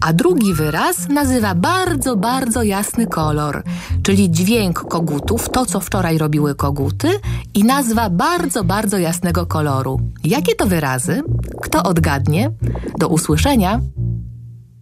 A drugi wyraz nazywa bardzo, bardzo jasny kolor, czyli dźwięk kogutów, to co wczoraj robiły koguty i nazwa bardzo, bardzo jasnego koloru. Jakie to wyrazy? Kto odgadnie? Do usłyszenia!